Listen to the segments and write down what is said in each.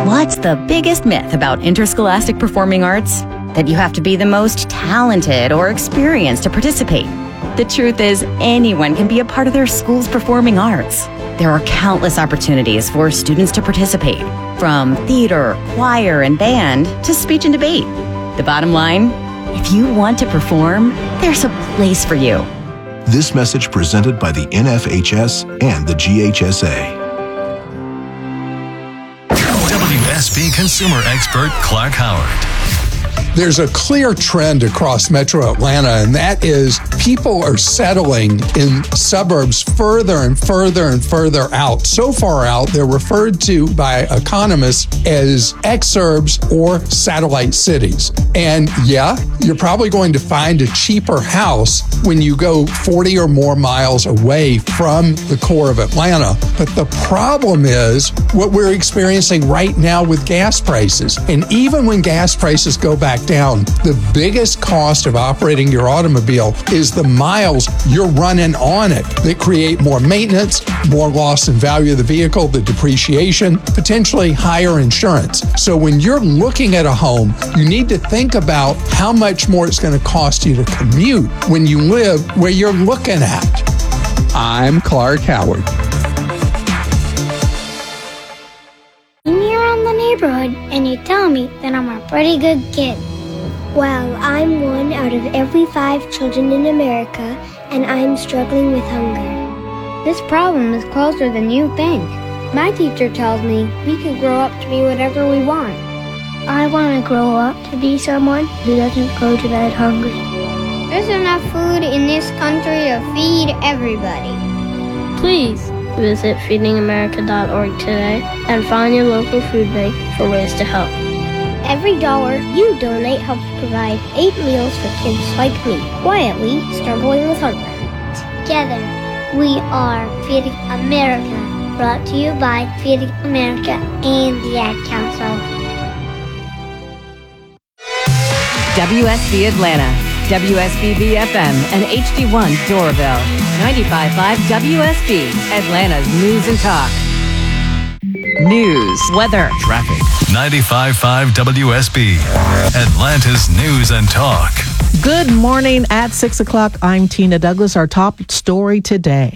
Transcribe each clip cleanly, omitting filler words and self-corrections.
What's the biggest myth about interscholastic performing arts? That you have to be the most talented or experienced to participate. The truth is, anyone can be a part of their school's performing arts. There are countless opportunities for students to participate, from theater, choir, and band to speech and debate. The bottom line, if you want to perform, there's a place for you. This message presented by the NFHS and the GHSA. WSB consumer expert Clark Howard. There's a clear trend across Metro Atlanta, and that is people are settling in suburbs further and further and further out. So far out, they're referred to by economists as exurbs or satellite cities. And yeah, you're probably going to find a cheaper house when you go 40 or more miles away from the core of Atlanta. But the problem is what we're experiencing right now with gas prices. And even when gas prices go back down, the biggest cost of operating your automobile is the miles you're running on it that create more maintenance, more loss in value of the vehicle, the depreciation, potentially higher insurance. So when you're looking at a home, you need to think about how much more it's going to cost you to commute when you live where you're looking at. I'm Clark Howard. You're around the neighborhood and you tell me that I'm a pretty good kid. Well, I'm 1 out of every 5 children in America, and I'm struggling with hunger. This problem is closer than you think. My teacher tells me we can grow up to be whatever we want. I want to grow up to be someone who doesn't go to bed hungry. There's enough food in this country to feed everybody. Please visit feedingamerica.org today and find your local food bank for ways to help. Every dollar you donate helps provide 8 meals for kids like me, quietly struggling with hunger. Together, we are Feeding America, brought to you by Feeding America and the Ad Council. WSB Atlanta, WSB FM, and HD1 Doraville. 95.5 WSB, Atlanta's News and Talk. News, weather, Traffic. 95.5 WSB, Atlanta's News and Talk. Good morning at 6 o'clock. I'm Tina Douglas. Our top story today.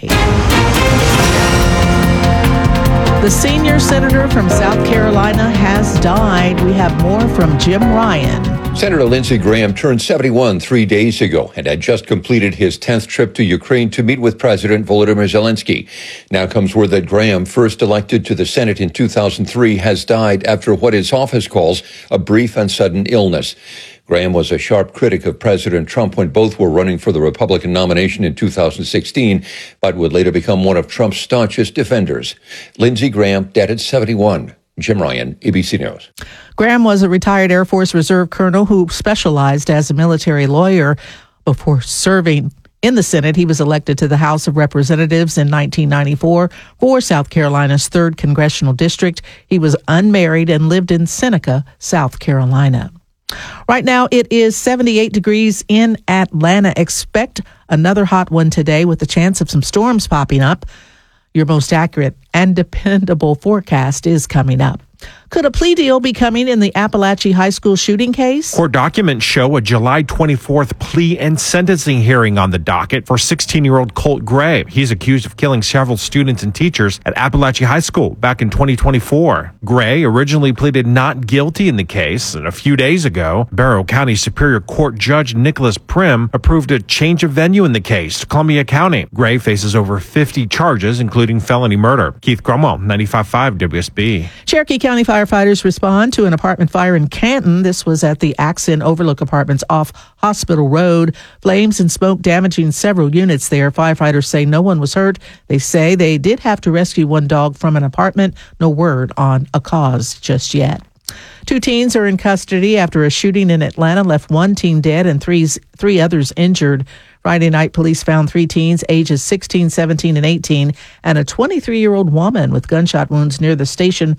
The senior senator from South Carolina has died. We have more from Jim Ryan. Senator Lindsey Graham turned 71 3 days ago and had just completed his 10th trip to Ukraine to meet with President Volodymyr Zelensky. Now comes word that Graham, first elected to the Senate in 2003, has died after what his office calls a brief and sudden illness. Graham was a sharp critic of President Trump when both were running for the Republican nomination in 2016, but would later become one of Trump's staunchest defenders. Lindsey Graham, dead at 71. Jim Ryan, ABC News. Graham was a retired Air Force Reserve colonel who specialized as a military lawyer. Before serving in the Senate, he was elected to the House of Representatives in 1994 for South Carolina's 3rd Congressional District. He was unmarried and lived in Seneca, South Carolina. Right now, it is 78 degrees in Atlanta. Expect another hot one today with the chance of some storms popping up. Your most accurate and dependable forecast is coming up. Could a plea deal be coming in the Appalachia High School shooting case? Court documents show a July 24th plea and sentencing hearing on the docket for 16-year-old Colt Gray. He's accused of killing several students and teachers at Appalachia High School back in 2024. Gray originally pleaded not guilty in the case, and a few days ago, Barrow County Superior Court Judge Nicholas Prim approved a change of venue in the case to Columbia County. Gray faces over 50 charges, including felony murder. Keith Cromwell, 95.5 WSB. Cherokee County firefighters respond to an apartment fire in Canton. This was at the Axon Overlook Apartments off Hospital Road. Flames and smoke damaging several units there. Firefighters say no one was hurt. They say they did have to rescue one dog from an apartment. No word on a cause just yet. 2 teens are in custody after a shooting in Atlanta left 1 teen dead and three others injured. Friday night, police found 3 teens, ages 16, 17, and 18, and a 23-year-old woman with gunshot wounds near the Station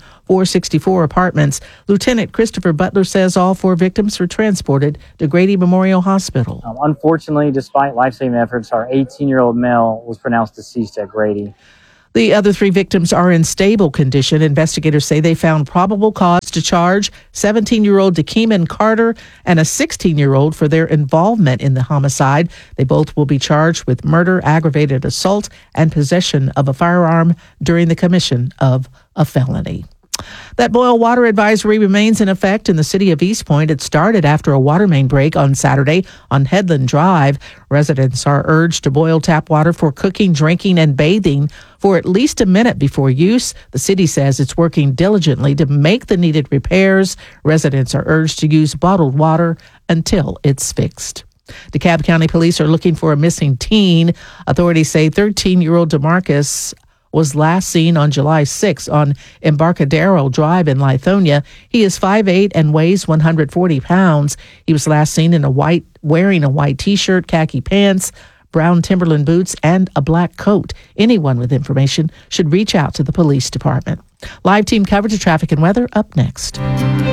464 apartments. Lieutenant Christopher Butler says all 4 victims were transported to Grady Memorial Hospital. Unfortunately, despite life-saving efforts, our 18-year-old male was pronounced deceased at Grady. The other 3 victims are in stable condition. Investigators say they found probable cause wants to charge 17-year-old Dekeeman Carter and a 16-year-old for their involvement in the homicide. They both will be charged with murder, aggravated assault, and possession of a firearm during the commission of a felony. That boil water advisory remains in effect in the city of East Point. It started after a water main break on Saturday on Headland Drive. Residents are urged to boil tap water for cooking, drinking, and bathing for at least a minute before use. The city says it's working diligently to make the needed repairs. Residents are urged to use bottled water until it's fixed. DeKalb County Police are looking for a missing teen. Authorities say 13-year-old DeMarcus was last seen on July 6 on Embarcadero Drive in Lithonia. He is 5'8" and weighs 140 pounds. He was last seen wearing a white T-shirt, khaki pants, brown Timberland boots, and a black coat. Anyone with information should reach out to the police department. Live team coverage of traffic and weather up next.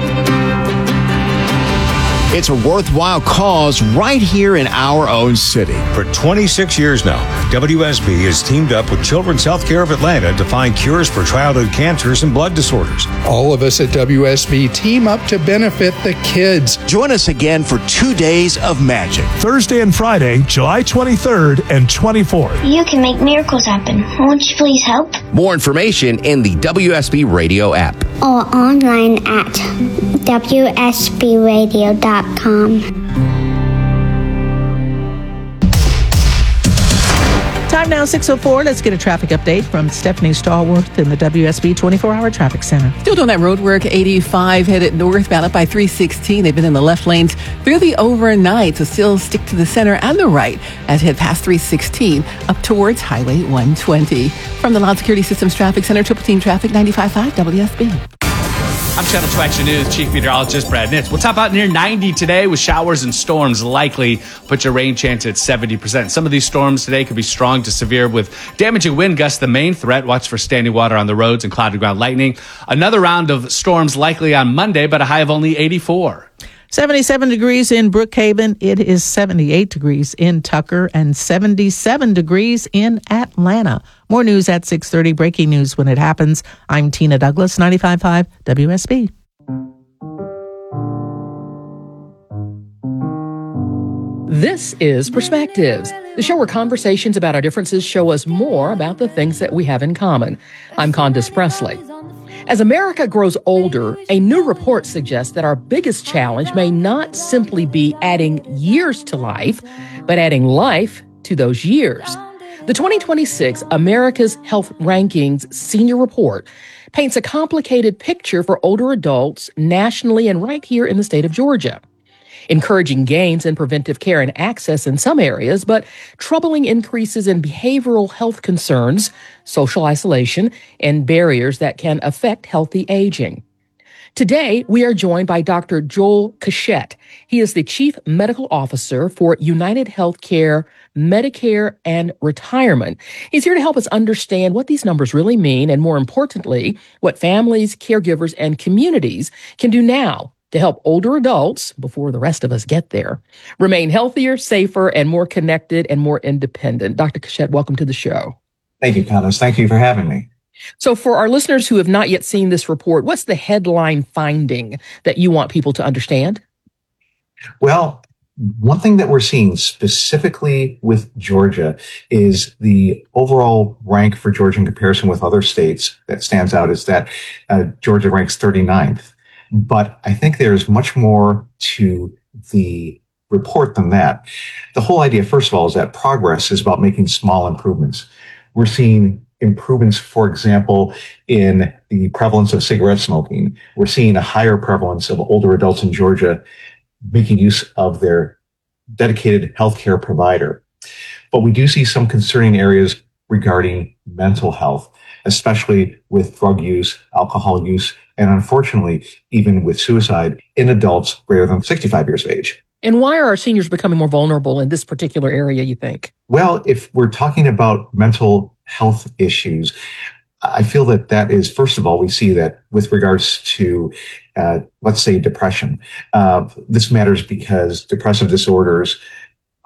It's a worthwhile cause right here in our own city. For 26 years now, WSB has teamed up with Children's Healthcare of Atlanta to find cures for childhood cancers and blood disorders. All of us at WSB team up to benefit the kids. Join us again for 2 days of magic. Thursday and Friday, July 23rd and 24th. You can make miracles happen. Won't you please help? More information in the WSB Radio app. Or online at WSBradio.com. Time now, 6:04. Let's get a traffic update from Stephanie Stallworth in the WSB 24-hour traffic center. Still doing that road work. 85 headed northbound up by 316. They've been in the left lanes through the overnight, so still stick to the center and the right as you head past 316 up towards Highway 120. From the Loud Security Systems Traffic Center, Triple Team Traffic 95.5 WSB. I'm Channel 2 Action News Chief Meteorologist Brad Nitz. We'll top out near 90 today with showers and storms likely. Put your rain chance at 70%. Some of these storms today could be strong to severe with damaging wind gusts. The main threat, watch for standing water on the roads and clouded ground lightning. Another round of storms likely on Monday, but a high of only 84. 77 degrees in Brookhaven. It is 78 degrees in Tucker and 77 degrees in Atlanta. More news at 6:30. Breaking news when it happens. I'm Tina Douglas, 95.5 WSB. This is Perspectives, the show where conversations about our differences show us more about the things that we have in common. I'm Candace Presley. As America grows older, a new report suggests that our biggest challenge may not simply be adding years to life, but adding life to those years. The 2026 America's Health Rankings Senior Report paints a complicated picture for older adults nationally and right here in the state of Georgia. Encouraging gains in preventive care and access in some areas, but troubling increases in behavioral health concerns, social isolation, and barriers that can affect healthy aging. Today, we are joined by Dr. Joel Cachette. He is the Chief Medical Officer for United Healthcare, Medicare, and Retirement. He's here to help us understand what these numbers really mean, and more importantly, what families, caregivers, and communities can do now to help older adults, before the rest of us get there, remain healthier, safer, and more connected and more independent. Dr. Cachette, welcome to the show. Thank you, Candace. Thank you for having me. So for our listeners who have not yet seen this report, what's the headline finding that you want people to understand? Well, one thing that we're seeing specifically with Georgia is the overall rank for Georgia in comparison with other states that stands out is that Georgia ranks 39th. But I think there's much more to the report than that. The whole idea, first of all, is that progress is about making small improvements. We're seeing improvements, for example, in the prevalence of cigarette smoking. We're seeing a higher prevalence of older adults in Georgia making use of their dedicated healthcare provider. But we do see some concerning areas regarding mental health, especially with drug use, alcohol use, and unfortunately, even with suicide in adults greater than 65 years of age. And why are our seniors becoming more vulnerable in this particular area, you think? Well, if we're talking about mental health issues, I feel that is, first of all, we see that with regards to, let's say, depression. This matters because depressive disorders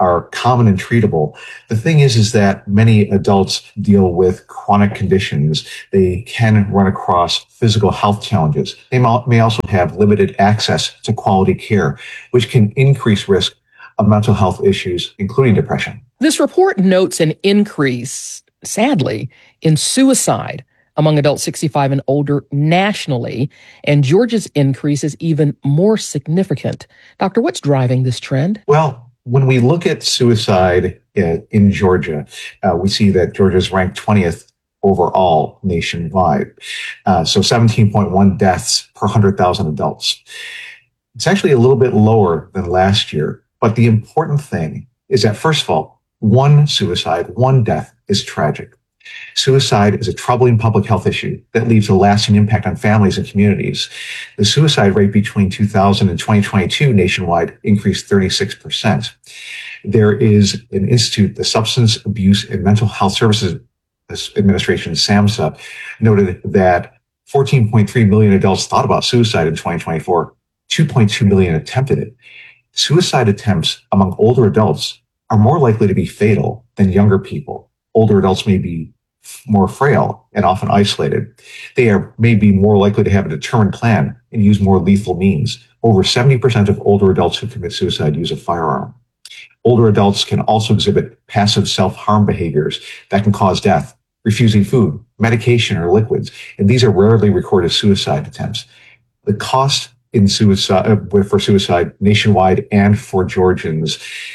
are common and treatable. The thing is that many adults deal with chronic conditions. They can run across physical health challenges. They may also have limited access to quality care, which can increase risk of mental health issues, including depression. This report notes an increase, sadly, in suicide among adults 65 and older nationally, and Georgia's increase is even more significant. Doctor, what's driving this trend? Well, when we look at suicide in Georgia, we see that Georgia is ranked 20th overall nationwide. So 17.1 deaths per 100,000 adults. It's actually a little bit lower than last year. But the important thing is that, first of all, one suicide, one death is tragic. Suicide is a troubling public health issue that leaves a lasting impact on families and communities. The suicide rate between 2000 and 2022 nationwide increased 36%. There is an institute, the Substance Abuse and Mental Health Services Administration, SAMHSA, noted that 14.3 million adults thought about suicide in 2024. 2.2 million attempted it. Suicide attempts among older adults are more likely to be fatal than younger people. Older adults may be more frail and often isolated. They may be more likely to have a determined plan and use more lethal means. Over 70% of older adults who commit suicide use a firearm. Older adults can also exhibit passive self-harm behaviors that can cause death, refusing food, medication, or liquids, and these are rarely recorded as suicide attempts. The cost in suicide for suicide nationwide and for Georgians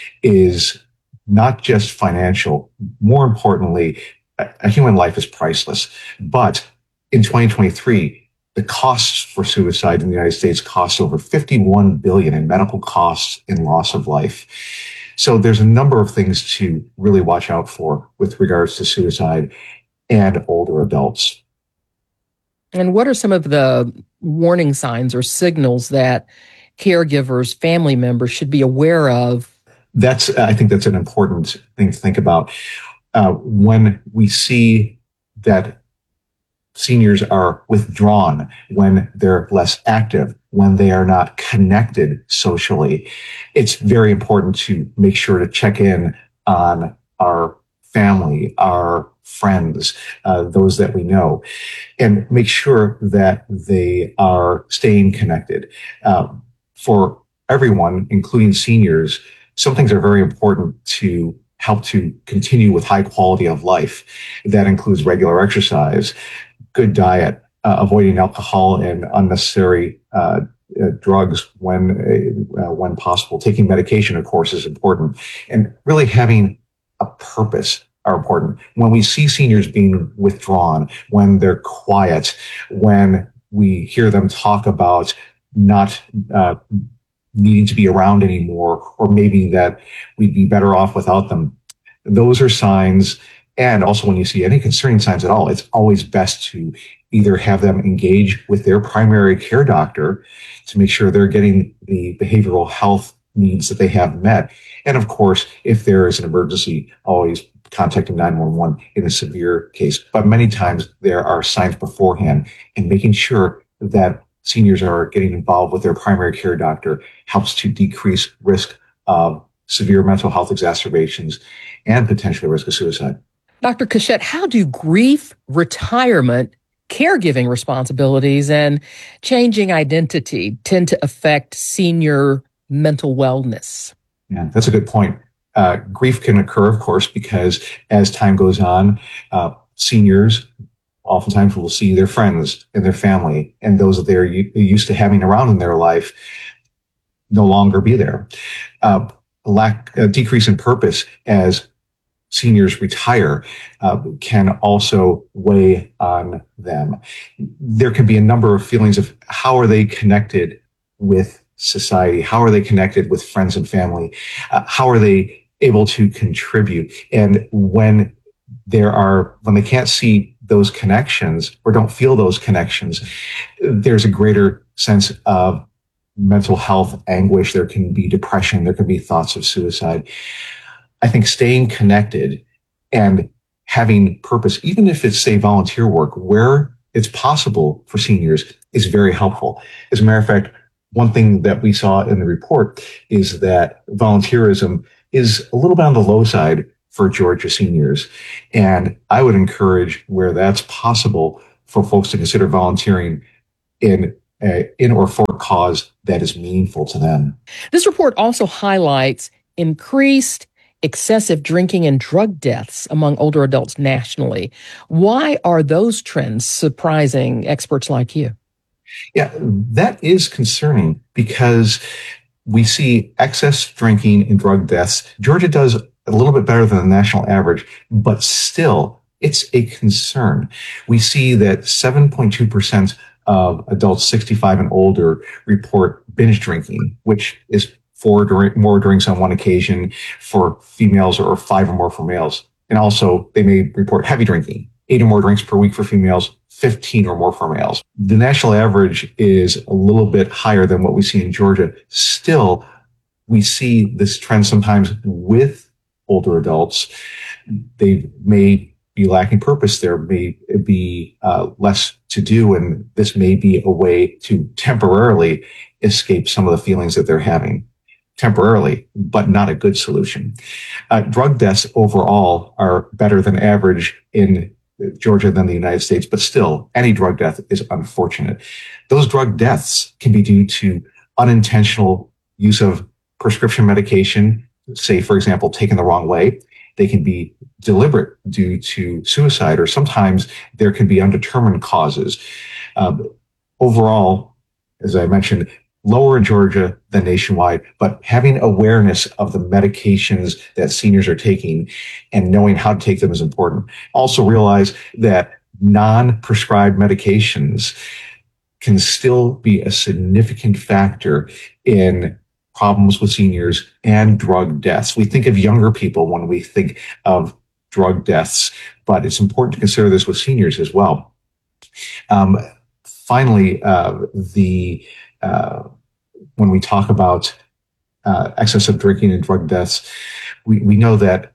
is not just financial. More importantly, a human life is priceless. But in 2023, the costs for suicide in the United States cost over $51 billion in medical costs and loss of life. So there's a number of things to really watch out for with regards to suicide and older adults. And what are some of the warning signs or signals that caregivers, family members should be aware of? I think that's an important thing to think about. When we see that seniors are withdrawn, when they're less active, when they are not connected socially, it's very important to make sure to check in on our family, our friends, those that we know, and make sure that they are staying connected. For everyone, including seniors, some things are very important to help to continue with high quality of life. That includes regular exercise, good diet, avoiding alcohol and unnecessary drugs when possible. Taking medication, of course, is important, and really having a purpose are important. When we see seniors being withdrawn, when they're quiet, when we hear them talk about not needing to be around anymore, or maybe that we'd be better off without them, those are signs. And also when you see any concerning signs at all, it's always best to either have them engage with their primary care doctor to make sure they're getting the behavioral health needs that they have met. And of course, if there is an emergency, always contacting 911 in a severe case. But many times there are signs beforehand, and making sure that seniors are getting involved with their primary care doctor helps to decrease risk of severe mental health exacerbations and potentially risk of suicide. Dr. Cashett, how do grief, retirement, caregiving responsibilities, and changing identity tend to affect senior mental wellness? Yeah, that's a good point. Grief can occur, of course, because as time goes on, seniors oftentimes will see their friends and their family and those that they're used to having around in their life no longer be there. Decrease in purpose as seniors retire can also weigh on them. There can be a number of feelings of how are they connected with society? How are they connected with friends and family? How are they able to contribute? And when they can't see those connections or don't feel those connections, there's a greater sense of mental health anguish. There can be depression. There can be thoughts of suicide. I think staying connected and having purpose, even if it's, say, volunteer work, where it's possible for seniors, is very helpful. As a matter of fact, one thing that we saw in the report is that volunteerism is a little bit on the low side for Georgia seniors. And I would encourage, where that's possible, for folks to consider volunteering in or for a cause that is meaningful to them. This report also highlights increased excessive drinking and drug deaths among older adults nationally. Why are those trends surprising experts like you? Yeah, that is concerning because we see excess drinking and drug deaths. Georgia does a little bit better than the national average, but still, it's a concern. We see that 7.2% of adults 65 and older report binge drinking, which is more drinks on one occasion for females or 5 or more for males. And also, they may report heavy drinking, 8 or more drinks per week for females, 15 or more for males. The national average is a little bit higher than what we see in Georgia. Still, we see this trend sometimes with older adults. They may be lacking purpose. There may be less to do, and this may be a way to temporarily escape some of the feelings that they're having. Temporarily, but not a good solution. Drug deaths overall are better than average in Georgia than the United States, but still, any drug death is unfortunate. Those drug deaths can be due to unintentional use of prescription medication, say, for example, taken the wrong way. They can be deliberate due to suicide, or sometimes there can be undetermined causes. Overall, as I mentioned, lower in Georgia than nationwide, but having awareness of the medications that seniors are taking and knowing how to take them is important. Also realize that non-prescribed medications can still be a significant factor in problems with seniors and drug deaths. We think of younger people when we think of drug deaths, but it's important to consider this with seniors as well. Finally, when we talk about excessive drinking and drug deaths, we know that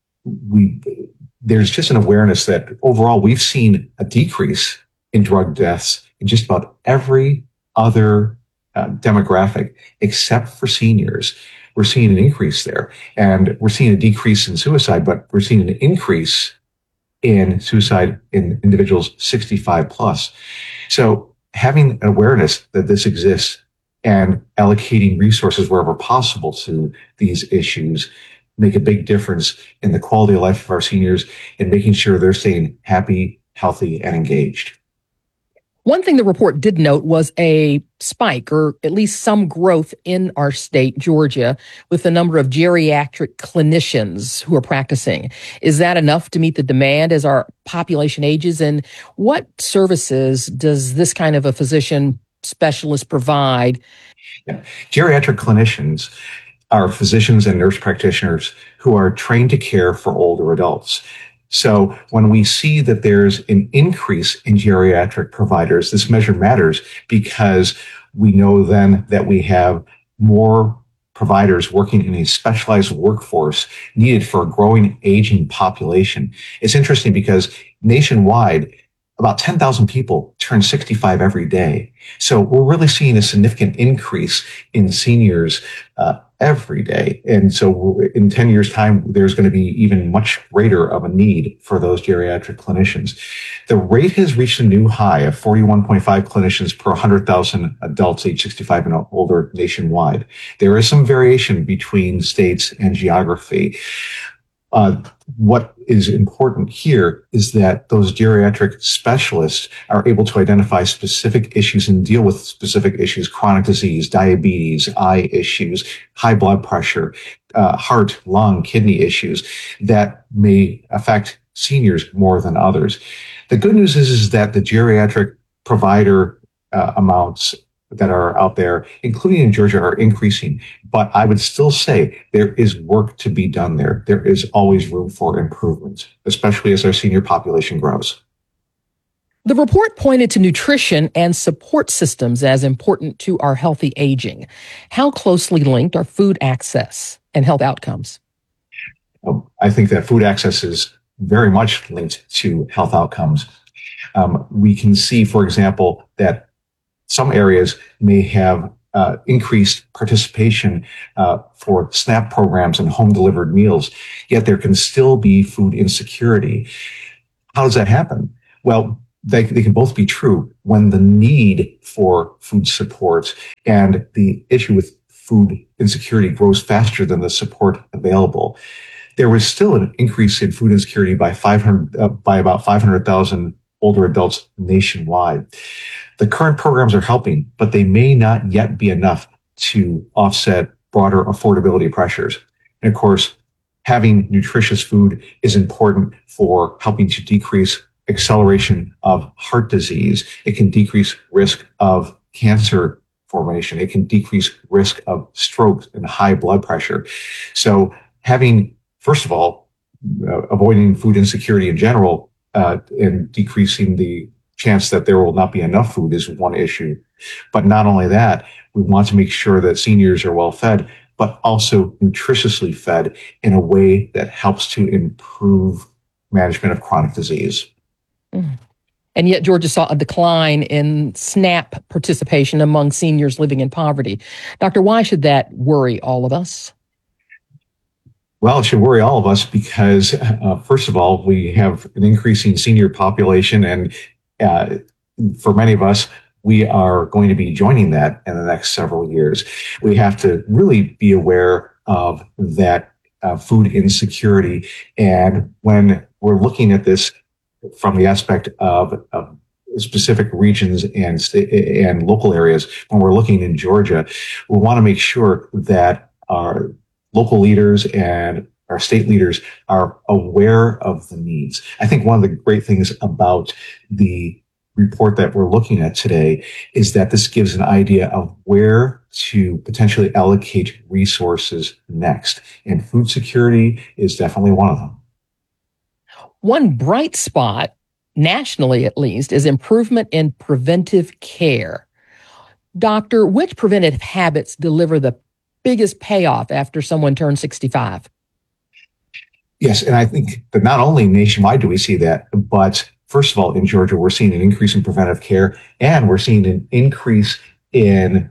there's just an awareness that overall we've seen a decrease in drug deaths in just about every other demographic except for seniors. We're seeing an increase there, and we're seeing a decrease in suicide, but we're seeing an increase in suicide in individuals 65 plus. So having awareness that this exists and allocating resources wherever possible to these issues make a big difference in the quality of life of our seniors and making sure they're staying happy, healthy, and engaged. One thing the report did note was a spike, or at least some growth in our state, Georgia, with the number of geriatric clinicians who are practicing. Is that enough to meet the demand as our population ages? And what services does this kind of a physician specialist provide? Yeah. Geriatric clinicians are physicians and nurse practitioners who are trained to care for older adults. So when we see that there's an increase in geriatric providers, this measure matters because we know then that we have more providers working in a specialized workforce needed for a growing aging population. It's interesting because nationwide, about 10,000 people turn 65 every day. So we're really seeing a significant increase in seniors every day. And so in 10 years' time, there's going to be even much greater of a need for those geriatric clinicians. The rate has reached a new high of 41.5 clinicians per 100,000 adults age 65 and older nationwide. There is some variation between states and geography. What is important here is that those geriatric specialists are able to identify specific issues and deal with specific issues: chronic disease, diabetes, eye issues, high blood pressure, heart, lung, kidney issues that may affect seniors more than others. The good news is that the geriatric provider amounts that are out there, including in Georgia, are increasing. But I would still say there is work to be done there. There is always room for improvement, especially as our senior population grows. The report pointed to nutrition and support systems as important to our healthy aging. How closely linked are food access and health outcomes? I think that food access is very much linked to health outcomes. We can see, for example, that some areas may have increased participation for SNAP programs and home delivered meals, yet there can still be food insecurity. How does that happen? Well, they can both be true when the need for food support and the issue with food insecurity grows faster than the support available. There was still an increase in food insecurity by about 500,000 older adults nationwide. The current programs are helping, but they may not yet be enough to offset broader affordability pressures. And of course, having nutritious food is important for helping to decrease acceleration of heart disease. It can decrease risk of cancer formation. It can decrease risk of stroke and high blood pressure. So having, first of all, avoiding food insecurity in general and decreasing the chance that there will not be enough food is one issue. But not only that, we want to make sure that seniors are well fed, but also nutritiously fed in a way that helps to improve management of chronic disease. And yet Georgia saw a decline in SNAP participation among seniors living in poverty. Doctor, why should that worry all of us? Well, it should worry all of us because, first of all, we have an increasing senior population, and for many of us, we are going to be joining that in the next several years. We have to really be aware of that food insecurity. And when we're looking at this from the aspect of specific regions and local areas, when we're looking in Georgia, we want to make sure that our local leaders and our state leaders are aware of the needs. I think one of the great things about the report that we're looking at today is that this gives an idea of where to potentially allocate resources next. And food security is definitely one of them. One bright spot, nationally at least, is improvement in preventive care. Doctor, which preventive habits deliver the biggest payoff after someone turns 65? Yes, and I think that not only nationwide do we see that, but first of all, in Georgia, we're seeing an increase in preventive care, and we're seeing an increase in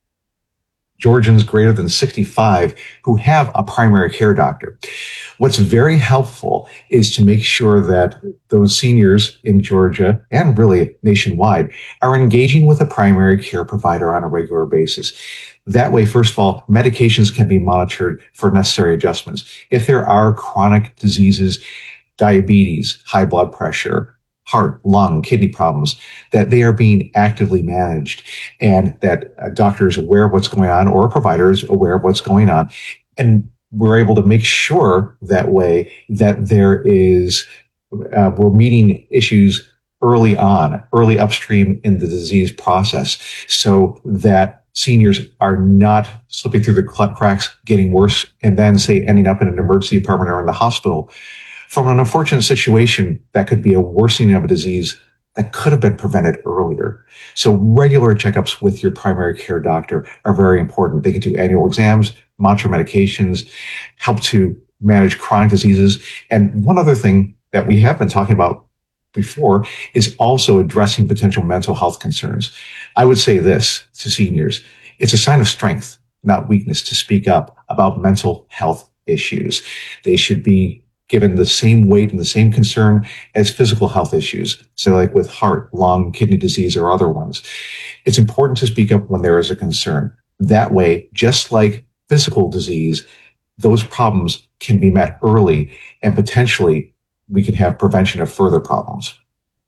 Georgians greater than 65 who have a primary care doctor. What's very helpful is to make sure that those seniors in Georgia and really nationwide are engaging with a primary care provider on a regular basis. That way, first of all, medications can be monitored for necessary adjustments. If there are chronic diseases, diabetes, high blood pressure, heart, lung, kidney problems, that they are being actively managed, and that a doctor is aware of what's going on, or a provider is aware of what's going on. And we're able to make sure that way that there is, we're meeting issues early on, early upstream in the disease process, so that seniors are not slipping through the cracks, getting worse, and then, say, ending up in an emergency department or in the hospital from an unfortunate situation that could be a worsening of a disease that could have been prevented earlier. So regular checkups with your primary care doctor are very important. They can do annual exams, monitor medications, help to manage chronic diseases. And one other thing that we have been talking about before is also addressing potential mental health concerns. I would say this to seniors: it's a sign of strength, not weakness, to speak up about mental health issues. They should be given the same weight and the same concern as physical health issues, so like with heart, lung, kidney disease, or other ones. It's important to speak up when there is a concern. That way, just like physical disease, those problems can be met early, and potentially we can have prevention of further problems.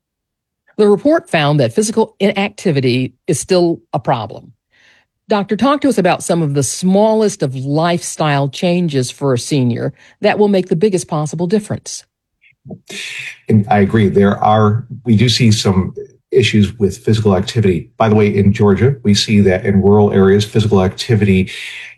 The report found that physical inactivity is still a problem. Doctor, talk to us about some of the smallest of lifestyle changes for a senior that will make the biggest possible difference. And I agree. We do see some issues with physical activity. By the way, in Georgia, we see that in rural areas, physical inactivity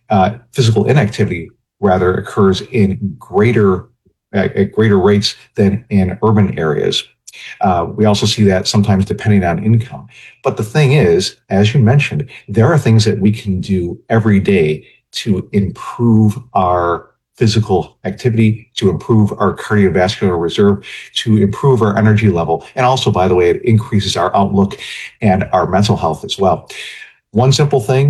rather occurs in at greater rates than in urban areas. We also see that sometimes depending on income. But the thing is, as you mentioned, there are things that we can do every day to improve our physical activity, to improve our cardiovascular reserve, to improve our energy level. And also, by the way, it increases our outlook and our mental health as well. One simple thing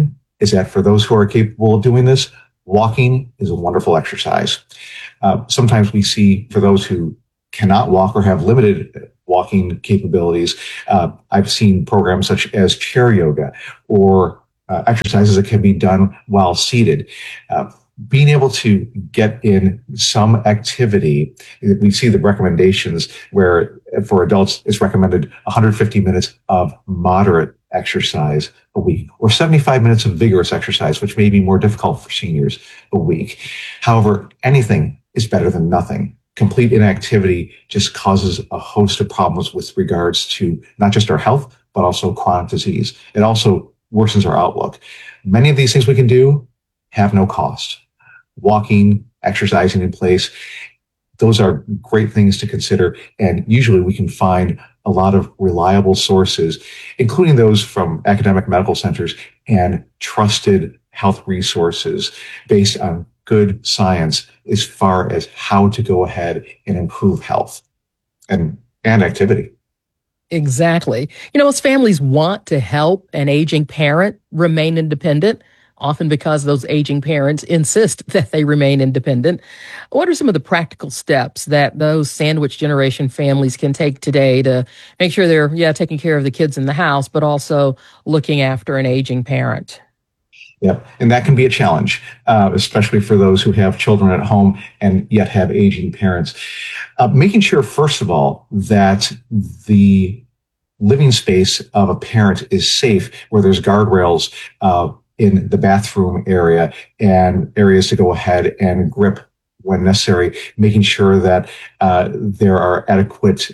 is that for those who are capable of doing this, walking is a wonderful exercise. Sometimes we see for those who cannot walk or have limited walking capabilities, I've seen programs such as chair yoga or exercises that can be done while seated. Being able to get in some activity, we see the recommendations where for adults it's recommended 150 minutes of moderate exercise a week or 75 minutes of vigorous exercise, which may be more difficult for seniors a week. However, anything is better than nothing. Complete inactivity just causes a host of problems with regards to not just our health, but also chronic disease. It also worsens our outlook. Many of these things we can do have no cost. Walking, exercising in place, those are great things to consider. And usually we can find a lot of reliable sources, including those from academic medical centers and trusted health resources based on good science as far as how to go ahead and improve health and activity. Exactly. Most families want to help an aging parent remain independent, often because those aging parents insist that they remain independent. What are some of the practical steps that those sandwich generation families can take today to make sure they're, taking care of the kids in the house, but also looking after an aging parent? Yep. And that can be a challenge, especially for those who have children at home and yet have aging parents. Making sure, first of all, that the living space of a parent is safe, where there's guardrails in the bathroom area and areas to go ahead and grip when necessary, making sure that there are adequate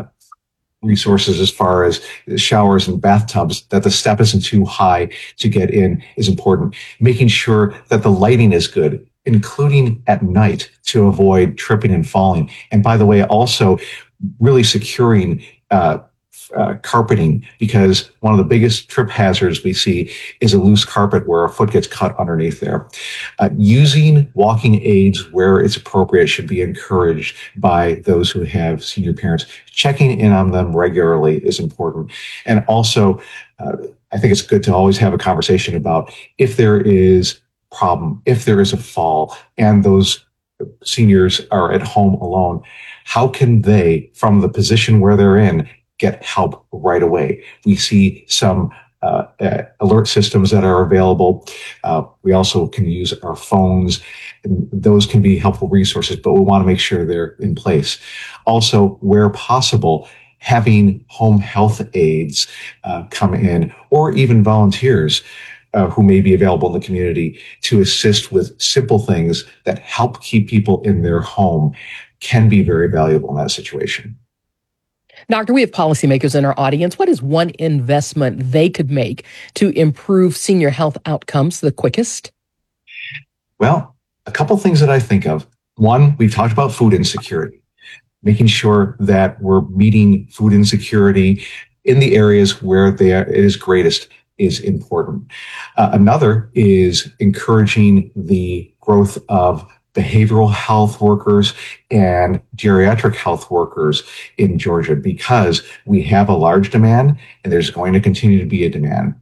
resources as far as showers and bathtubs, that the step isn't too high to get in is important. Making sure that the lighting is good, including at night, to avoid tripping and falling. And by the way, also really securing carpeting, because one of the biggest trip hazards we see is a loose carpet where a foot gets cut underneath there. Using walking aids where it's appropriate should be encouraged by those who have senior parents. Checking in on them regularly is important. And also, I think it's good to always have a conversation about if there is a problem, if there is a fall, and those seniors are at home alone, how can they, from the position where they're in, get help right away? We see some alert systems that are available. We also can use our phones, and those can be helpful resources, but we want to make sure they're in place. Also, where possible, having home health aides come in, or even volunteers who may be available in the community to assist with simple things that help keep people in their home, can be very valuable in that situation. Doctor, we have policymakers in our audience. What is one investment they could make to improve senior health outcomes the quickest? Well, a couple things that I think of. One, we've talked about food insecurity, making sure that we're meeting food insecurity in the areas where it is greatest is important. Another is encouraging the growth of behavioral health workers and geriatric health workers in Georgia, because we have a large demand and there's going to continue to be a demand.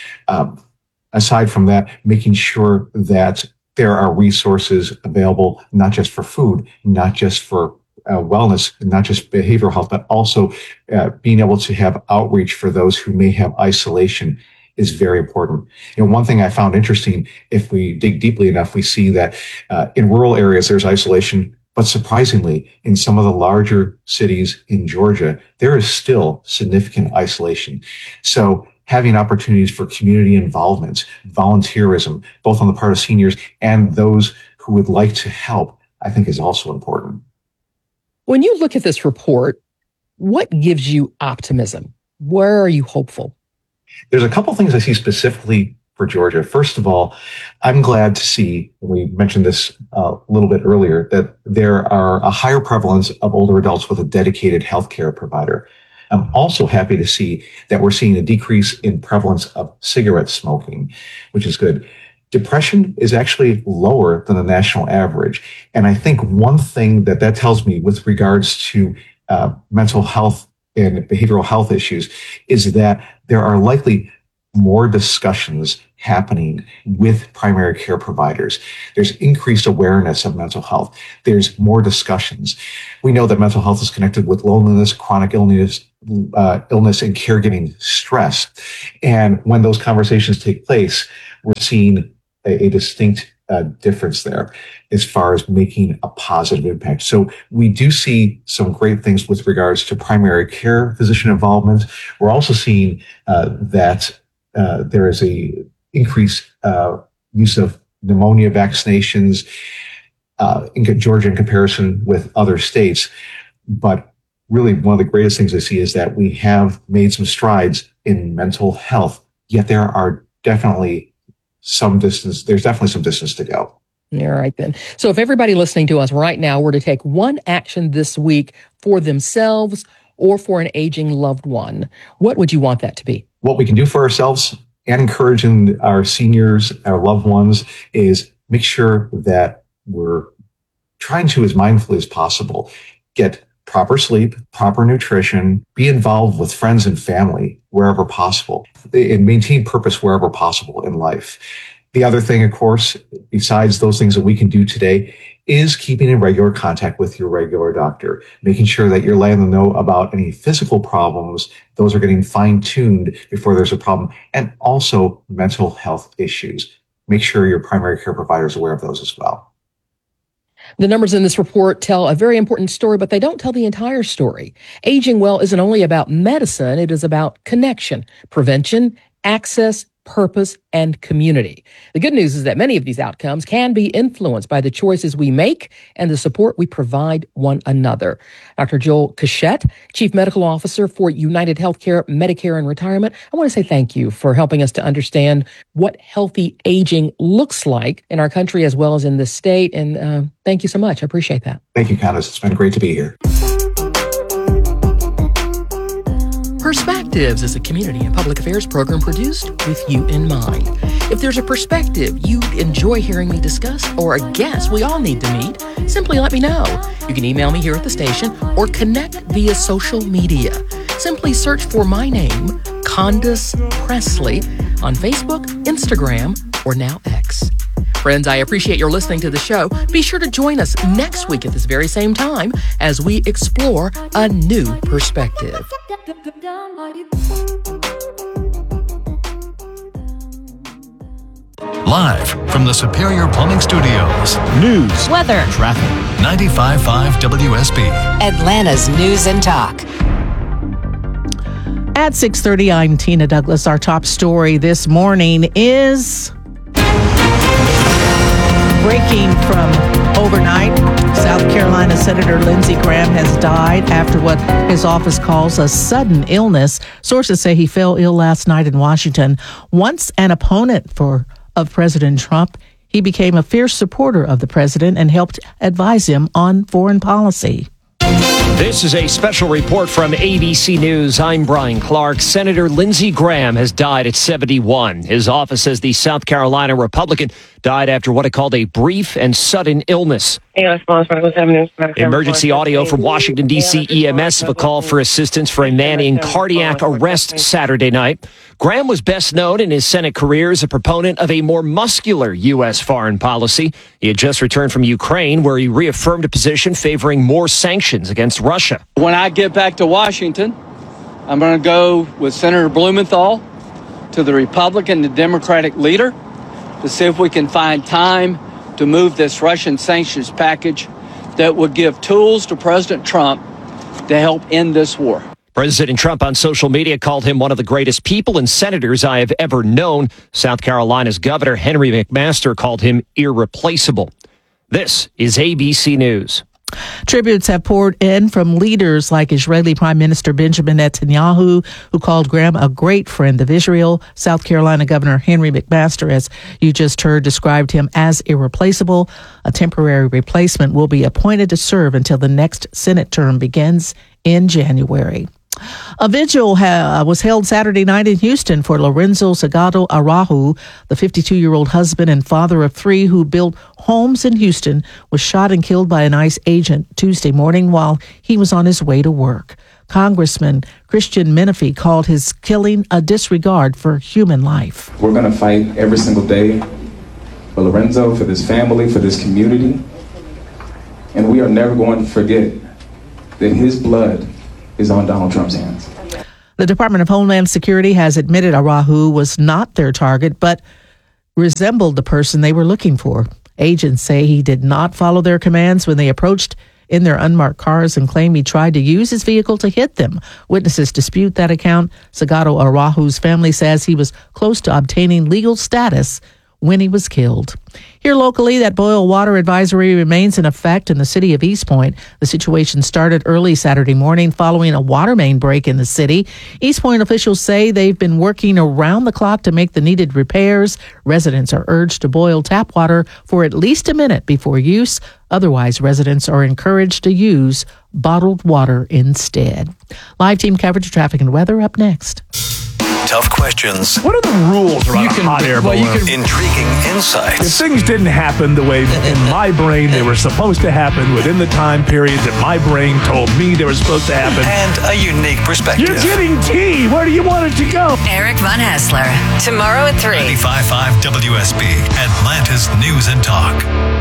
Aside from that, making sure that there are resources available, not just for food, not just for wellness, not just behavioral health, but also being able to have outreach for those who may have isolation is very important. One thing I found interesting, if we dig deeply enough, we see that in rural areas, there's isolation, but surprisingly, in some of the larger cities in Georgia, there is still significant isolation. So having opportunities for community involvement, volunteerism, both on the part of seniors and those who would like to help, I think is also important. When you look at this report, what gives you optimism? Where are you hopeful? There's a couple things I see specifically for Georgia. First of all, I'm glad to see, we mentioned this a little bit earlier, that there are a higher prevalence of older adults with a dedicated healthcare provider. I'm also happy to see that we're seeing a decrease in prevalence of cigarette smoking, which is good. Depression is actually lower than the national average. And I think one thing that tells me with regards to mental health and behavioral health issues is that there are likely more discussions happening with primary care providers. There's increased awareness of mental health. There's more discussions. We know that mental health is connected with loneliness, chronic illness, and caregiving stress. And when those conversations take place, we're seeing a distinct difference there as far as making a positive impact. So we do see some great things with regards to primary care physician involvement. We're also seeing that there is a increased use of pneumonia vaccinations in Georgia in comparison with other states. But really, one of the greatest things I see is that we have made some strides in mental health, yet there are definitely there's definitely some distance to go. All right, then. So if everybody listening to us right now were to take one action this week for themselves or for an aging loved one, what would you want that to be? What we can do for ourselves and encouraging our seniors, our loved ones, is make sure that we're trying to, as mindfully as possible, get proper sleep, proper nutrition, be involved with friends and family wherever possible, and maintain purpose wherever possible in life. The other thing, of course, besides those things that we can do today, is keeping in regular contact with your regular doctor, making sure that you're letting them know about any physical problems. Those are getting fine-tuned before there's a problem, and also mental health issues. Make sure your primary care provider is aware of those as well. The numbers in this report tell a very important story, but they don't tell the entire story. Aging well isn't only about medicine, it is about connection, prevention, access, purpose, and community. The good news is that many of these outcomes can be influenced by the choices we make and the support we provide one another. Dr. Joel Cachette, Chief Medical Officer for United Healthcare, Medicare, and Retirement, I want to say thank you for helping us to understand what healthy aging looks like in our country as well as in the state. And thank you so much. I appreciate that. Thank you, Candace. It's been great to be here. Perspectives is a community and public affairs program produced with you in mind. If there's a perspective you'd enjoy hearing me discuss or a guest we all need to meet, simply let me know. You can email me here at the station or connect via social media. Simply search for my name, Candace Presley, on Facebook, Instagram, or now X. Friends, I appreciate your listening to the show. Be sure to join us next week at this very same time as we explore a new perspective. Live from the Superior Plumbing Studios. News, weather, Traffic. 95.5 WSB. Atlanta's News and Talk. At 6:30, I'm Tina Douglas. Our top story this morning is breaking from overnight. South Carolina Senator Lindsey Graham has died after what his office calls a sudden illness. Sources say he fell ill last night in Washington. Once an opponent of President Trump, he became a fierce supporter of the president and helped advise him on foreign policy. This is a special report from ABC News. I'm Brian Clark. Senator Lindsey Graham has died at 71. His office says the South Carolina Republican died after what it called a brief and sudden illness. Emergency audio from Washington, D.C. EMS of a call for assistance for a man in cardiac arrest Saturday night. Graham was best known in his Senate career as a proponent of a more muscular U.S. foreign policy. He had just returned from Ukraine, where he reaffirmed a position favoring more sanctions against Russia. When I get back to Washington, I'm going to go with Senator Blumenthal to the Republican and Democratic leader to see if we can find time to move this Russian sanctions package that would give tools to President Trump to help end this war. President Trump on social media called him one of the greatest people and senators I have ever known. South Carolina's Governor Henry McMaster called him irreplaceable. This is ABC News. Tributes have poured in from leaders like Israeli Prime Minister Benjamin Netanyahu, who called Graham a great friend of Israel. South Carolina Governor Henry McMaster, as you just heard, described him as irreplaceable. A temporary replacement will be appointed to serve until the next Senate term begins in January. A vigil was held Saturday night in Houston for Lorenzo Sagado Araujo, the 52-year-old husband and father of three who built homes in Houston, was shot and killed by an ICE agent Tuesday morning while he was on his way to work. Congressman Christian Menifee called his killing a disregard for human life. We're going to fight every single day for Lorenzo, for this family, for this community. And we are never going to forget that his blood is on Donald Trump's hands. The Department of Homeland Security has admitted Araujo was not their target, but resembled the person they were looking for. Agents say he did not follow their commands when they approached in their unmarked cars and claim he tried to use his vehicle to hit them. Witnesses dispute that account. Sagado Araujo's family says he was close to obtaining legal status when he was killed. Here locally, that boil water advisory remains in effect in the city of East Point. The situation started early Saturday morning following a water main break in the city. East Point officials say they've been working around the clock to make the needed repairs. Residents are urged to boil tap water for at least a minute before use. Otherwise, residents are encouraged to use bottled water instead. Live team coverage of traffic and weather up next. Tough questions. What are the rules around a hot air balloon? Intriguing insights. If things didn't happen the way in my brain they were supposed to happen within the time period that my brain told me they were supposed to happen. And a unique perspective. You're getting tea. Where do you want it to go? Eric Von Hassler, tomorrow at 3. 95.5 WSB, Atlanta's News and Talk.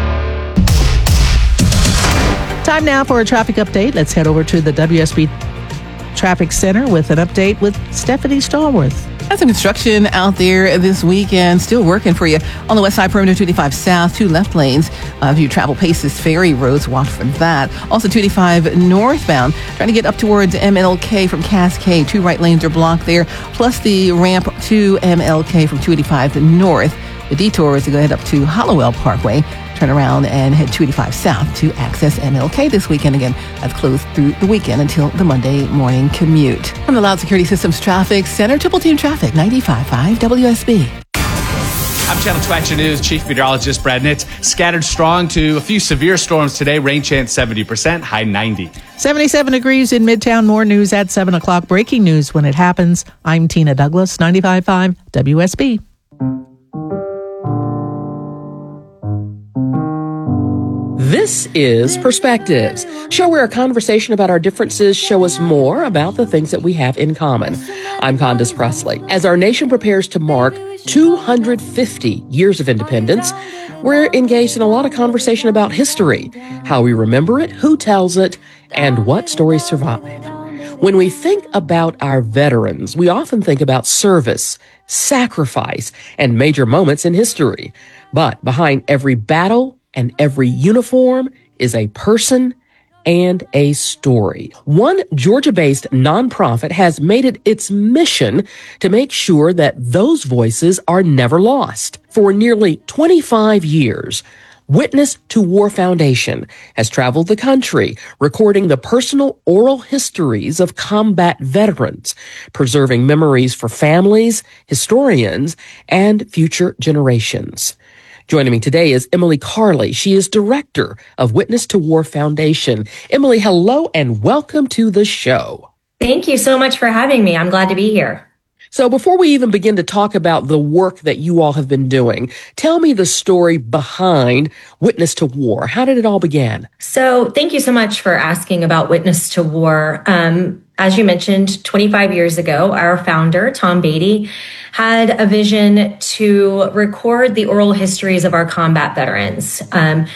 Time now for a traffic update. Let's head over to the WSB Traffic Center with an update with Stephanie Stallworth. Got some construction out there this weekend, still working for you. On the west side, perimeter 285 south, 2 left lanes. If you travel Paces Ferry roads, watch for that. Also 285 northbound, trying to get up towards MLK from Cascade. 2 right lanes are blocked there, plus the ramp to MLK from 285 north. The detour is to go ahead up to Hollowell Parkway. Turn around and head 285 south to access MLK this weekend. Again, that's closed through the weekend until the Monday morning commute. From the Loud Security Systems Traffic Center, Triple Team Traffic, 95.5 WSB. I'm Channel 2 Action News Chief Meteorologist Brad Nitz. Scattered strong to a few severe storms today. Rain chance 70%, high 90. 77 degrees in Midtown. More news at 7 o'clock. Breaking news when it happens. I'm Tina Douglas, 95.5 WSB. This is Perspectives, show where a conversation about our differences show us more about the things that we have in common. I'm Candace Presley. As our nation prepares to mark 250 years of independence, we're engaged in a lot of conversation about history, how we remember it, who tells it, and what stories survive. When we think about our veterans, we often think about service, sacrifice, and major moments in history. But behind every battle and every uniform is a person and a story. One Georgia-based nonprofit has made it its mission to make sure that those voices are never lost. For nearly 25 years, Witness to War Foundation has traveled the country, recording the personal oral histories of combat veterans, preserving memories for families, historians, and future generations. Joining me today is Emily Carley. She is director of Witness to War Foundation. Emily, hello and welcome to the show. Thank you so much for having me. I'm glad to be here. So before we even begin to talk about the work that you all have been doing, tell me the story behind Witness to War. How did it all begin? So thank you so much for asking about Witness to War. As you mentioned, 25 years ago, our founder, Tom Beatty, had a vision to record the oral histories of our combat veterans.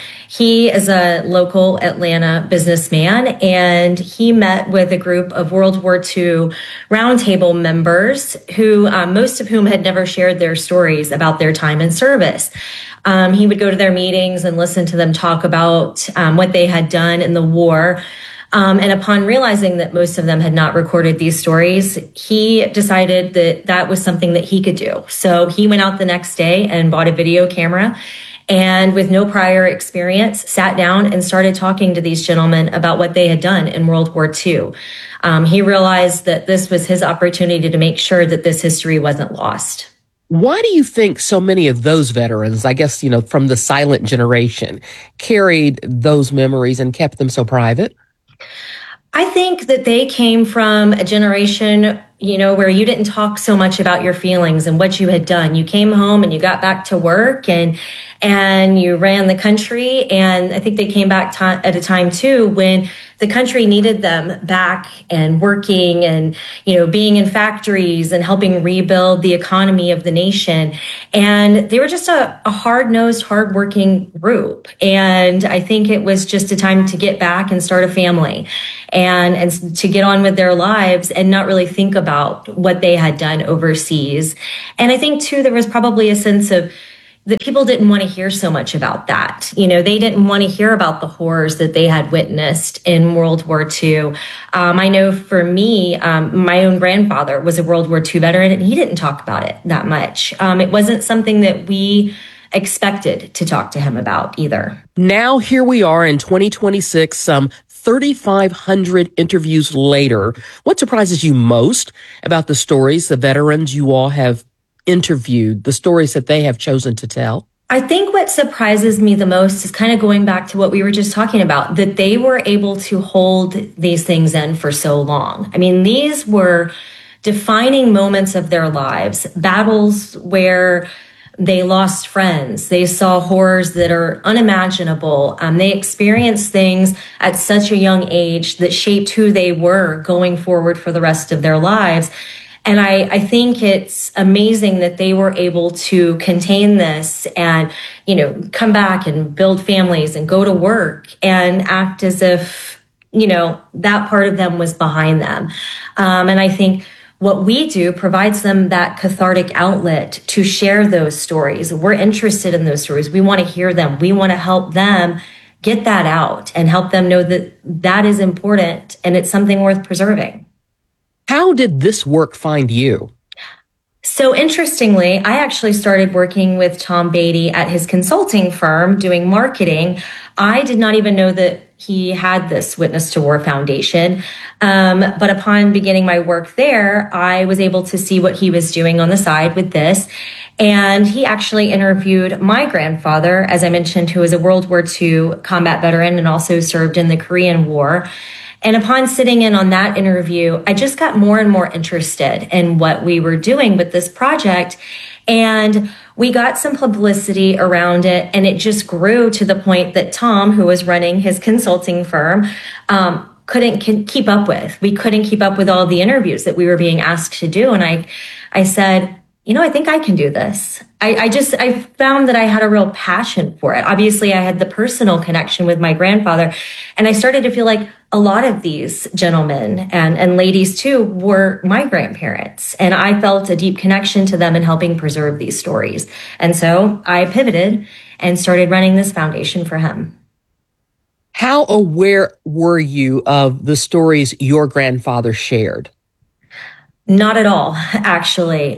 He is a local Atlanta businessman, and he met with a group of World War II roundtable members who, most of whom had never shared their stories about their time in service. He would go to their meetings and listen to them talk about what they had done in the war. And upon realizing that most of them had not recorded these stories, he decided that that was something that he could do. So he went out the next day and bought a video camera, and with no prior experience, sat down and started talking to these gentlemen about what they had done in World War II. He realized that this was his opportunity to make sure that this history wasn't lost. Why do you think so many of those veterans, I guess, from the silent generation, carried those memories and kept them so private? I think that they came from a generation where you didn't talk so much about your feelings and what you had done. You came home and you got back to work and you ran the country. And I think they came back at a time too when the country needed them back and working and, being in factories and helping rebuild the economy of the nation. And they were just a hard-nosed, hard-working group. And I think it was just a time to get back and start a family and to get on with their lives and not really think about what they had done overseas. And I think too, there was probably a sense of that people didn't want to hear so much about that. They didn't want to hear about the horrors that they had witnessed in World War II. I know for me, my own grandfather was a World War II veteran, and he didn't talk about it that much. It wasn't something that we expected to talk to him about either. Now, here we are in 2026, some 3,500 interviews later. What surprises you most about the stories the veterans you all have interviewed, the stories that they have chosen to tell? I think what surprises me the most is kind of going back to what we were just talking about, that they were able to hold these things in for so long. I mean, these were defining moments of their lives, battles where they lost friends. They saw horrors that are unimaginable. They experienced things at such a young age that shaped who they were going forward for the rest of their lives. And I think it's amazing that they were able to contain this and, come back and build families and go to work and act as if, that part of them was behind them. And I think what we do provides them that cathartic outlet to share those stories. We're interested in those stories. We want to hear them. We want to help them get that out and help them know that that is important and it's something worth preserving. How did this work find you? So interestingly, I actually started working with Tom Beatty at his consulting firm doing marketing. I did not even know that he had this Witness to War Foundation. But upon beginning my work there, I was able to see what he was doing on the side with this. And he actually interviewed my grandfather, as I mentioned, who was a World War II combat veteran and also served in the Korean War. And upon sitting in on that interview, I just got more and more interested in what we were doing with this project. And we got some publicity around it, and it just grew to the point that Tom, who was running his consulting firm, couldn't keep up with. We couldn't keep up with all the interviews that we were being asked to do. And I said, I think I can do this. I found that I had a real passion for it. Obviously, I had the personal connection with my grandfather, and I started to feel like a lot of these gentlemen and ladies too were my grandparents, and I felt a deep connection to them in helping preserve these stories. And so I pivoted and started running this foundation for him. How aware were you of the stories your grandfather shared? Not at all, actually.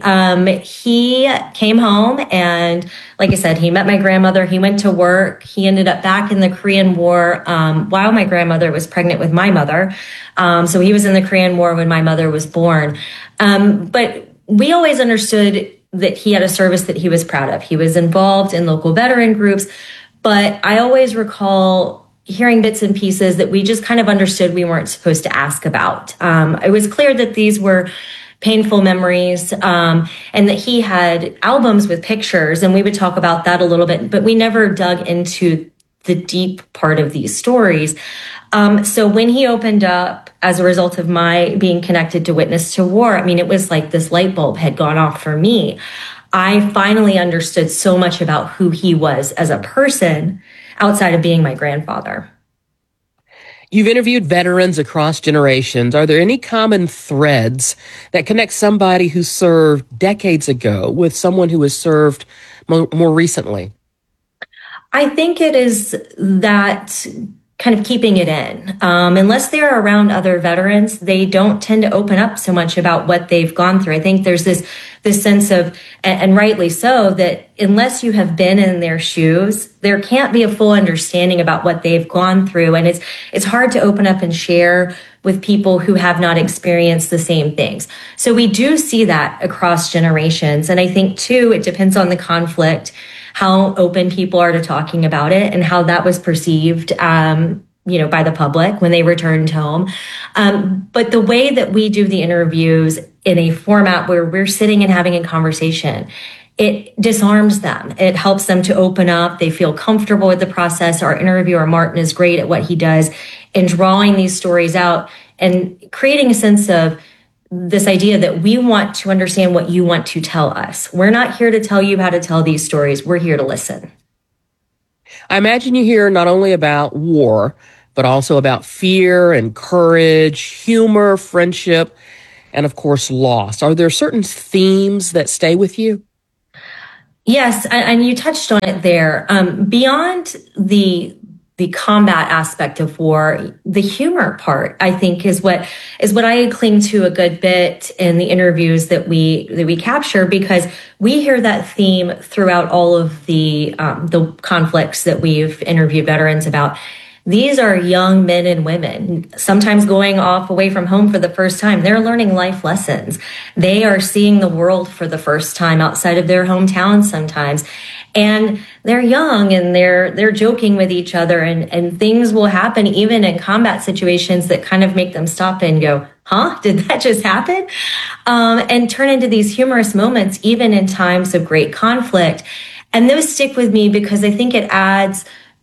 He came home and, like I said, he met my grandmother. He went to work. He ended up back in the Korean War while my grandmother was pregnant with my mother. So he was in the Korean War when my mother was born. But we always understood that he had a service that he was proud of. He was involved in local veteran groups. But I always recall hearing bits and pieces that we just kind of understood we weren't supposed to ask about. It was clear that these were painful memories, and that he had albums with pictures, and we would talk about that a little bit, but we never dug into the deep part of these stories. So when he opened up as a result of my being connected to Witness to War, it was like this light bulb had gone off for me. I finally understood so much about who he was as a person outside of being my grandfather. You've interviewed veterans across generations. Are there any common threads that connect somebody who served decades ago with someone who has served more recently? I think it is that kind of keeping it in. Unless they're around other veterans, they don't tend to open up so much about what they've gone through. I think there's this sense of, and rightly so, that unless you have been in their shoes, there can't be a full understanding about what they've gone through. And it's hard to open up and share with people who have not experienced the same things. So we do see that across generations. And I think too, it depends on the conflict, how open people are to talking about it and how that was perceived, by the public when they returned home. But the way that we do the interviews in a format where we're sitting and having a conversation. It disarms them. It helps them to open up. They feel comfortable with the process. Our interviewer, Martin, is great at what he does in drawing these stories out and creating a sense of this idea that we want to understand what you want to tell us. We're not here to tell you how to tell these stories. We're here to listen. I imagine you hear not only about war, but also about fear and courage, humor, friendship, and of course, loss. Are there certain themes that stay with you? Yes, and you touched on it there. Beyond the combat aspect of war, the humor part, I think, is what I cling to a good bit in the interviews that we capture, because we hear that theme throughout all of the conflicts that we've interviewed veterans about. These are young men and women, sometimes going off away from home for the first time. They're learning life lessons. They are seeing the world for the first time outside of their hometown sometimes. And they're young and they're joking with each other, and things will happen even in combat situations that kind of make them stop and go, huh? Did that just happen? And turn into these humorous moments, even in times of great conflict. And those stick with me because I think it adds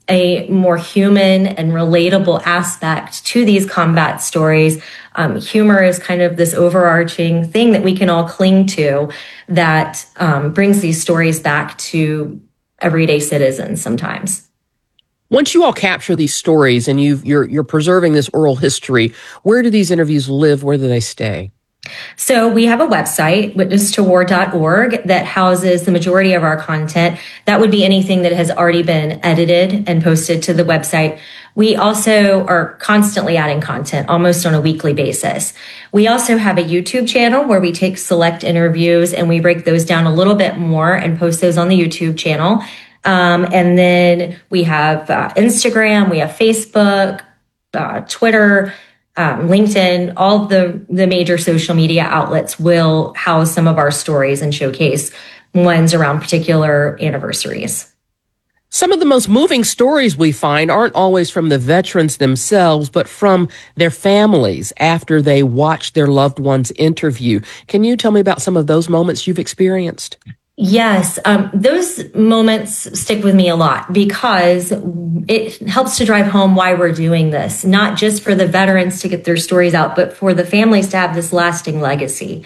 a more human and relatable aspect to these combat stories. Humor is kind of this overarching thing that we can all cling to that brings these stories back to everyday citizens sometimes. Once you all capture these stories and you're preserving this oral history, where do these interviews live? Where do they stay? So we have a website, witnesstowar.org, that houses the majority of our content. That would be anything that has already been edited and posted to the website. We also are constantly adding content almost on a weekly basis. We also have a YouTube channel where we take select interviews and we break those down a little bit more and post those on the YouTube channel. And then we have Instagram, we have Facebook, Twitter, LinkedIn. All the major social media outlets will house some of our stories and showcase ones around particular anniversaries. Some of the most moving stories we find aren't always from the veterans themselves, but from their families after they watch their loved ones interview. Can you tell me about some of those moments you've experienced? Yes, those moments stick with me a lot because it helps to drive home why we're doing this, not just for the veterans to get their stories out, but for the families to have this lasting legacy.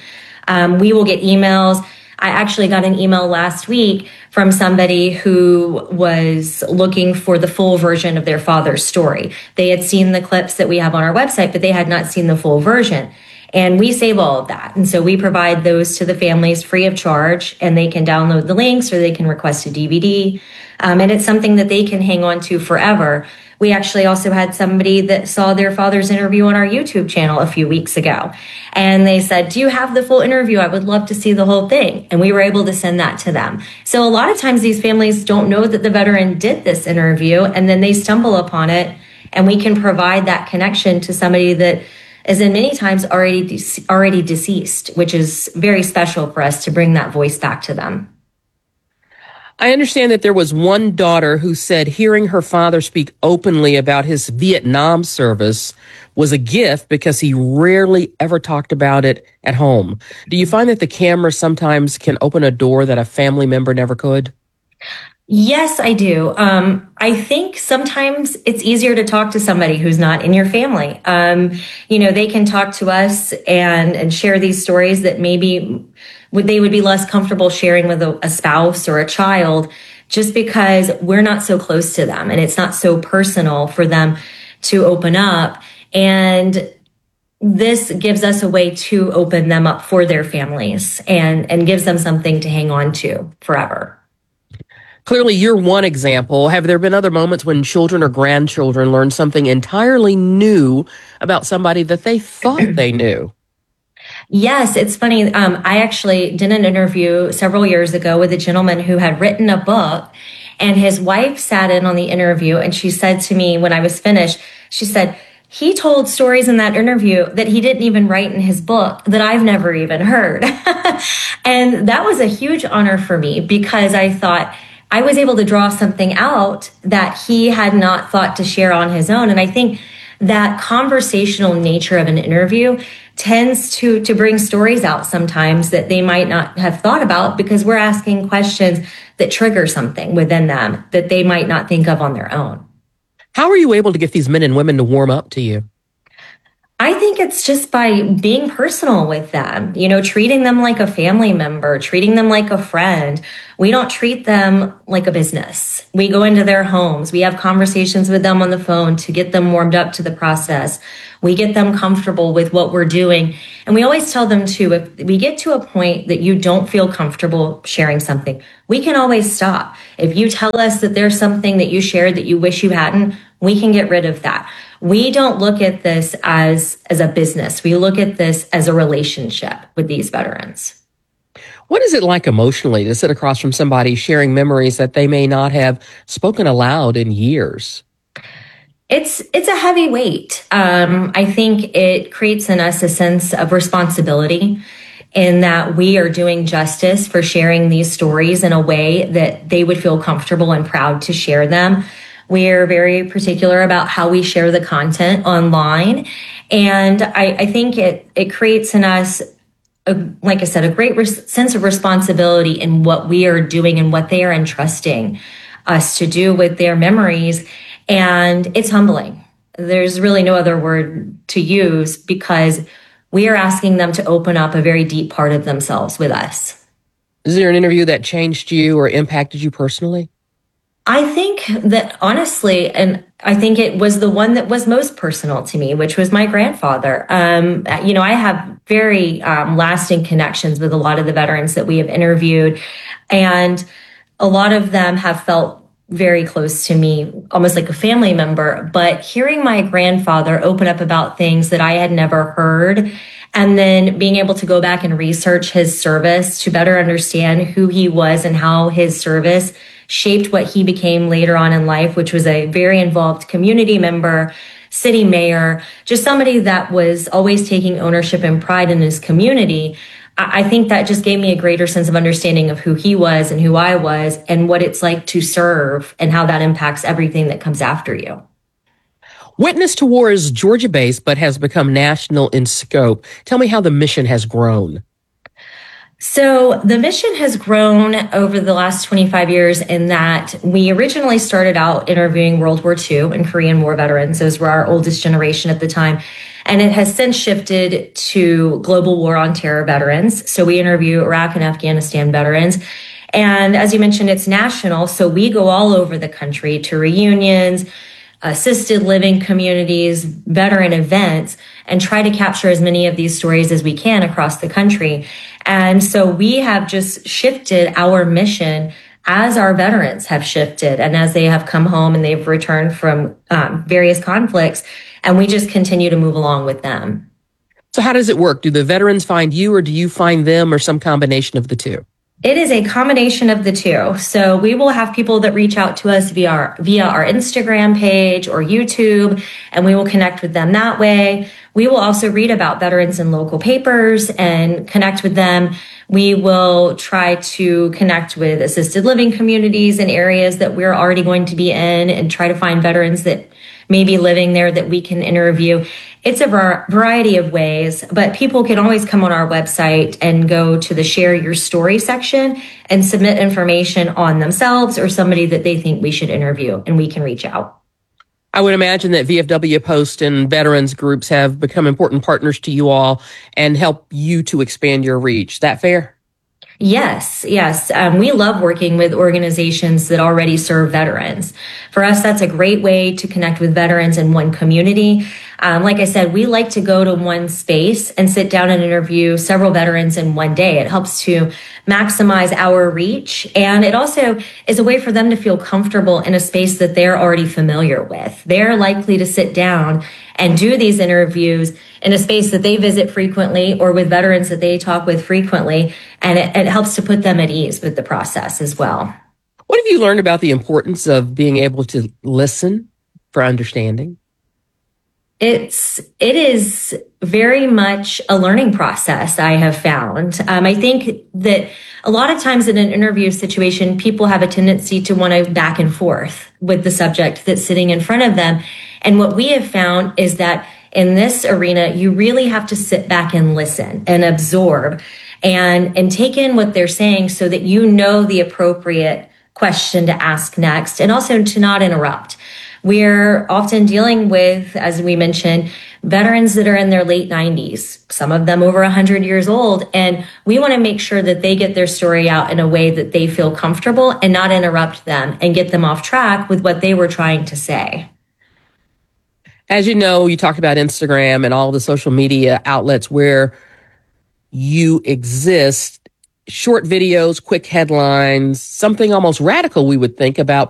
We will get emails. I actually got an email last week from somebody who was looking for the full version of their father's story. They had seen the clips that we have on our website, but they had not seen the full version. And we save all of that. And so we provide those to the families free of charge, and they can download the links or they can request a DVD. And it's something that they can hang on to forever. We actually also had somebody that saw their father's interview on our YouTube channel a few weeks ago. And they said, do you have the full interview? I would love to see the whole thing. And we were able to send that to them. So a lot of times these families don't know that the veteran did this interview, and then they stumble upon it, and we can provide that connection to somebody that is in many times already deceased, which is very special for us to bring that voice back to them. I understand that there was one daughter who said hearing her father speak openly about his Vietnam service was a gift because he rarely ever talked about it at home. Do you find that the camera sometimes can open a door that a family member never could? Yes, I do. I think sometimes it's easier to talk to somebody who's not in your family. They can talk to us and share these stories that maybe they would be less comfortable sharing with a spouse or a child, just because we're not so close to them and it's not so personal for them to open up. And this gives us a way to open them up for their families and gives them something to hang on to forever. Clearly, you're one example. Have there been other moments when children or grandchildren learned something entirely new about somebody that they thought they knew? Yes, it's funny. I actually did an interview several years ago with a gentleman who had written a book, and his wife sat in on the interview, and she said to me when I was finished, she said, he told stories in that interview that he didn't even write in his book that I've never even heard. And that was a huge honor for me because I thought, I was able to draw something out that he had not thought to share on his own. And I think that conversational nature of an interview tends to bring stories out sometimes that they might not have thought about, because we're asking questions that trigger something within them that they might not think of on their own. How are you able to get these men and women to warm up to you? I think it's just by being personal with them, treating them like a family member, treating them like a friend. We don't treat them like a business. We go into their homes. We have conversations with them on the phone to get them warmed up to the process. We get them comfortable with what we're doing. And we always tell them too, if we get to a point that you don't feel comfortable sharing something, we can always stop. If you tell us that there's something that you shared that you wish you hadn't, we can get rid of that. We don't look at this as a business. We look at this as a relationship with these veterans. What is it like emotionally to sit across from somebody sharing memories that they may not have spoken aloud in years? It's a heavy weight. I think it creates in us a sense of responsibility in that we are doing justice for sharing these stories in a way that they would feel comfortable and proud to share them. We're very particular about how we share the content online. And I think it creates in us, like I said, a great sense of responsibility in what we are doing and what they are entrusting us to do with their memories. And it's humbling. There's really no other word to use, because we are asking them to open up a very deep part of themselves with us. Is there an interview that changed you or impacted you personally? I think that honestly, and I think it was the one that was most personal to me, which was my grandfather. I have very lasting connections with a lot of the veterans that we have interviewed, and a lot of them have felt very close to me, almost like a family member. But hearing my grandfather open up about things that I had never heard, and then being able to go back and research his service to better understand who he was and how his service shaped what he became later on in life, which was a very involved community member, city mayor, just somebody that was always taking ownership and pride in his community. I think that just gave me a greater sense of understanding of who he was and who I was and what it's like to serve and how that impacts everything that comes after you. Witness to War is Georgia-based but has become national in scope. Tell me how the mission has grown. So the mission has grown over the last 25 years in that we originally started out interviewing World War II and Korean War veterans. Those were our oldest generation at the time. And it has since shifted to global war on terror veterans. So we interview Iraq and Afghanistan veterans. And as you mentioned, it's national. So we go all over the country to reunions, assisted living communities, veteran events, and try to capture as many of these stories as we can across the country. And so we have just shifted our mission as our veterans have shifted and as they have come home and they've returned from various conflicts, and we just continue to move along with them. So how does it work? Do the veterans find you, or do you find them, or some combination of the two? It is a combination of the two. So we will have people that reach out to us via our Instagram page or YouTube, and we will connect with them that way. We will also read about veterans in local papers and connect with them. We will try to connect with assisted living communities in areas that we're already going to be in and try to find veterans that may be living there that we can interview. It's a variety of ways, but people can always come on our website and go to the Share Your Story section and submit information on themselves or somebody that they think we should interview, and we can reach out. I would imagine that VFW Post and veterans groups have become important partners to you all and help you to expand your reach. Is that fair? Yes. We love working with organizations that already serve veterans. For us, that's a great way to connect with veterans in one community. Like I said, we like to go to one space and sit down and interview several veterans in one day. It helps to maximize our reach. And it also is a way for them to feel comfortable in a space that they're already familiar with. They're likely to sit down and do these interviews in a space that they visit frequently or with veterans that they talk with frequently. And it helps to put them at ease with the process as well. What have you learned about the importance of being able to listen for understanding? It is very much a learning process, I have found. I think that a lot of times in an interview situation, people have a tendency to want to back and forth with the subject that's sitting in front of them. And what we have found is that in this arena, you really have to sit back and listen and absorb and take in what they're saying so that you know the appropriate question to ask next, and also to not interrupt. We're often dealing with, as we mentioned, veterans that are in their late 90s, some of them over 100 years old, and we want to make sure that they get their story out in a way that they feel comfortable and not interrupt them and get them off track with what they were trying to say. As you know, you talked about Instagram and all the social media outlets where you exist. Short videos, quick headlines, something almost radical, we would think, about